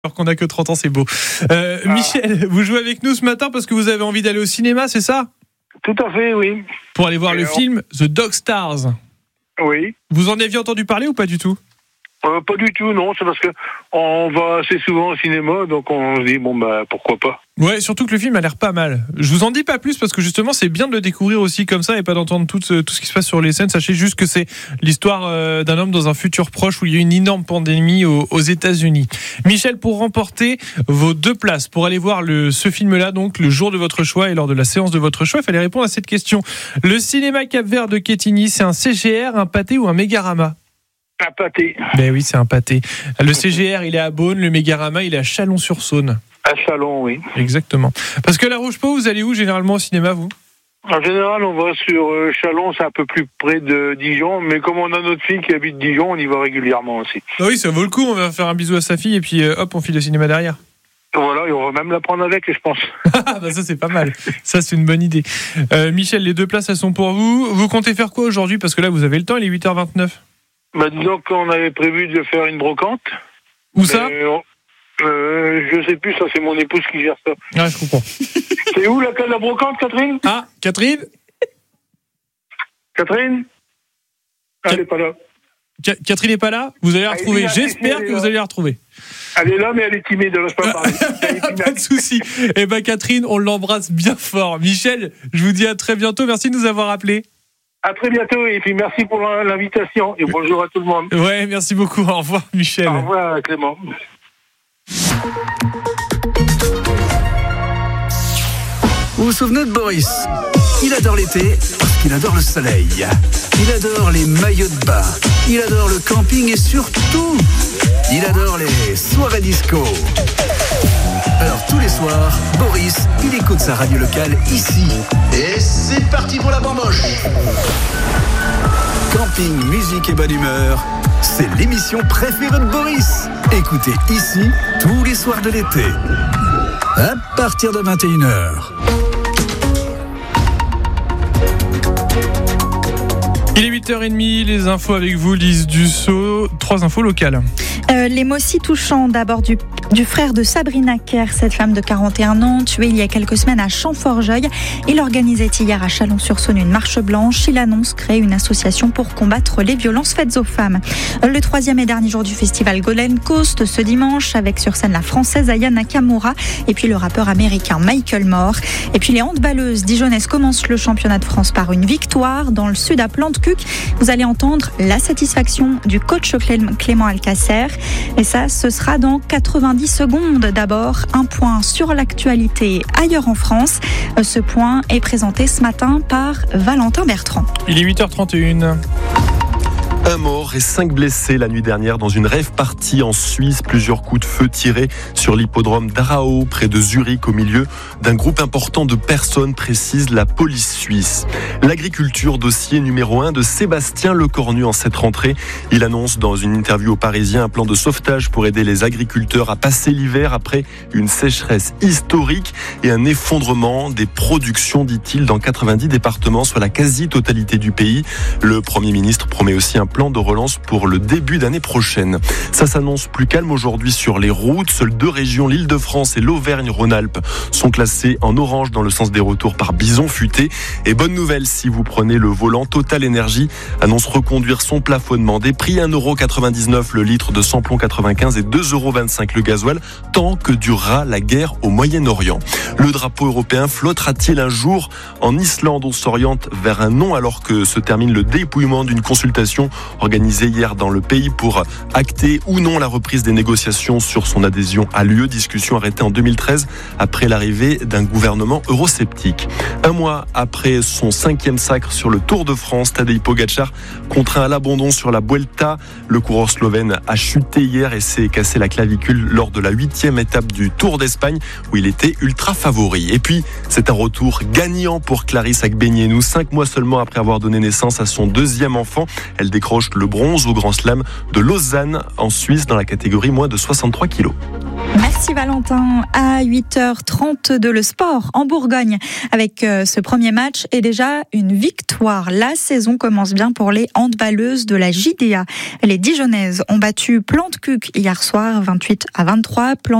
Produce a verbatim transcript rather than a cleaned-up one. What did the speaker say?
Alors qu'on n'a que trente ans, c'est beau. Euh, ah. Michel, vous jouez avec nous ce matin parce que vous avez envie d'aller au cinéma, c'est ça ? Tout à fait, oui. Pour aller voir Et le on... film The Dog Stars. Oui. Vous en aviez entendu parler ou pas du tout ? Euh, pas du tout, non. C'est parce que on va assez souvent au cinéma, donc on se dit bon bah pourquoi pas. Ouais, surtout que le film a l'air pas mal. Je vous en dis pas plus parce que justement c'est bien de le découvrir aussi comme ça et pas d'entendre tout ce, tout ce qui se passe sur les scènes. Sachez juste que c'est l'histoire euh, d'un homme dans un futur proche où il y a une énorme pandémie aux, aux États-Unis. Michel, pour remporter vos deux places pour aller voir le, ce film-là, donc le jour de votre choix et lors de la séance de votre choix, il fallait répondre à cette question. Le cinéma Cap-Vert de Quetigny, c'est un C G R, un pâté ou un Mégarama ? Un pâté. Ben oui, c'est un pâté. Le C G R, il est à Beaune, le Mégarama, il est à Chalon-sur-Saône. À Chalon, oui. Exactement. Parce que La Roche-Pau, vous allez où généralement au cinéma, vous ? En général, on va sur Chalon, c'est un peu plus près de Dijon, mais comme on a notre fille qui habite Dijon, on y va régulièrement aussi. Ah oui, ça vaut le coup, on va faire un bisou à sa fille et puis hop, on file au cinéma derrière. Voilà, et on va même la prendre avec, je pense. Bah ça, c'est pas mal. Ça, c'est une bonne idée. Euh, Michel, les deux places, elles sont pour vous. Vous comptez faire quoi aujourd'hui ? Parce que là, vous avez le temps, il est huit heures vingt-neuf. Bah, disons qu'on avait prévu de faire une brocante. Où ça ? on, euh, Je sais plus, ça c'est mon épouse qui gère ça. Ah, je comprends. C'est où la, la brocante, Catherine ? Ah, Catherine ? Catherine ? Elle n'est pas là. Ca- Catherine n'est pas là ? Vous allez la retrouver. Ah, J'espère que vous allez la retrouver. Elle est là, mais elle est timide, elle n'ose pas parler. Pas de souci. Eh ben Catherine, on l'embrasse bien fort. Michel, je vous dis à très bientôt. Merci de nous avoir appelés. À très bientôt et puis merci pour l'invitation et bonjour à tout le monde. Ouais, merci beaucoup. Au revoir Michel. Au revoir Clément. Vous vous souvenez de Boris ? Il adore l'été parce qu'il adore le soleil. Il adore les maillots de bain. Il adore le camping et surtout, il adore les soirées disco. Alors tous les soirs, Boris, il écoute sa radio locale ici. Et c'est parti pour la bamboche. Camping, musique et bonne humeur, c'est l'émission préférée de Boris. Écoutez ici tous les soirs de l'été, à partir de vingt et une heures. Il est huit heures trente, les infos avec vous, Lise Dussault. Trois infos locales. Euh, les mots si touchants d'abord du, du frère de Sabrina Kerr, cette femme de quarante et un ans, tuée il y a quelques semaines à Champforgeuil. Il organisait hier à Chalon-sur-Saône une marche blanche. Il annonce créer une association pour combattre les violences faites aux femmes. Le troisième et dernier jour du festival Golden Coast ce dimanche, avec sur scène la française Aya Nakamura et puis le rappeur américain Michael Moore. Et puis les handballeuses dijonnaises commencent le championnat de France par une victoire dans le sud à Plantecuq. Vous allez entendre la satisfaction du coach Clément Alcacer. Et ça, ce sera dans quatre-vingt-dix secondes. D'abord, un point sur l'actualité ailleurs en France. Ce point est présenté ce matin par Valentin Bertrand. Il est huit heures trente et une. Un mort et cinq blessés la nuit dernière dans une rave party en Suisse. Plusieurs coups de feu tirés sur l'hippodrome d'Arao, près de Zurich, au milieu d'un groupe important de personnes, précise la police suisse. L'agriculture, dossier numéro un de Sébastien Lecornu en cette rentrée. Il annonce dans une interview aux Parisiens un plan de sauvetage pour aider les agriculteurs à passer l'hiver après une sécheresse historique et un effondrement des productions, dit-il, dans quatre-vingt-dix départements, soit la quasi-totalité du pays. Le Premier ministre promet aussi un plan de relance pour le début d'année prochaine. Ça s'annonce plus calme aujourd'hui sur les routes. Seules deux régions, l'Île-de-France et l'Auvergne-Rhône-Alpes, sont classées en orange dans le sens des retours par bison futé. Et bonne nouvelle, si vous prenez le volant, Total Energy annonce reconduire son plafonnement des prix. un euro quatre-vingt-dix-neuf le litre de samplon quatre-vingt-quinze et deux euros vingt-cinq le gasoil, tant que durera la guerre au Moyen-Orient. Le drapeau européen flottera-t-il un jour en Islande ? On s'oriente vers un non alors que se termine le dépouillement d'une consultation organisé hier dans le pays pour acter ou non la reprise des négociations sur son adhésion à l'U E. Discussion arrêtée en deux mille treize après l'arrivée d'un gouvernement eurosceptique. Un mois après son cinquième sacre sur le Tour de France, Tadej Pogačar contraint à l'abandon sur la Vuelta. Le coureur slovène a chuté hier et s'est cassé la clavicule lors de la huitième étape du Tour d'Espagne où il était ultra favori. Et puis, c'est un retour gagnant pour Clarisse Agbenienou. Cinq mois seulement après avoir donné naissance à son deuxième enfant, elle décroche le bronze au Grand Slam de Lausanne en Suisse dans la catégorie moins de soixante-trois kilos. Merci. Merci Valentin. À huit heures trente-deux, le sport en Bourgogne avec ce premier match et déjà une victoire. La saison commence bien pour les handballeuses de la J D A. Les Dijonnaises ont battu Plantecuq hier soir vingt-huit à vingt-trois.